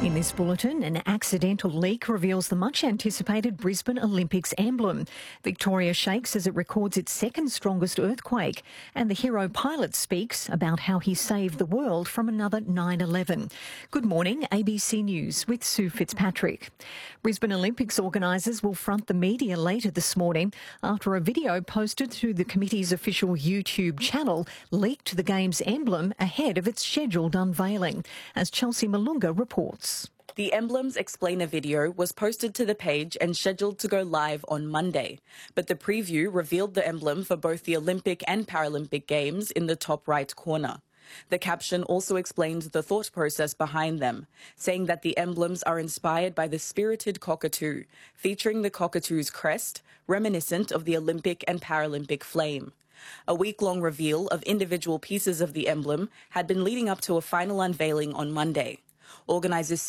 In this bulletin, an accidental leak reveals the much-anticipated Brisbane Olympics emblem. Victoria shakes as it records its second strongest earthquake. And the hero pilot speaks about how he saved the world from another 9/11. Good morning, ABC News with Sue Fitzpatrick. Brisbane Olympics organisers will front the media later this morning after a video posted through the committee's official YouTube channel leaked the game's emblem ahead of its scheduled unveiling, as Chelsea Malunga reports. The Emblems Explainer video was posted to the page and scheduled to go live on Monday, but the preview revealed the emblem for both the Olympic and Paralympic Games in the top right corner. The caption also explained the thought process behind them, saying that the emblems are inspired by the spirited cockatoo, featuring the cockatoo's crest, reminiscent of the Olympic and Paralympic flame. A week-long reveal of individual pieces of the emblem had been leading up to a final unveiling on Monday. Organisers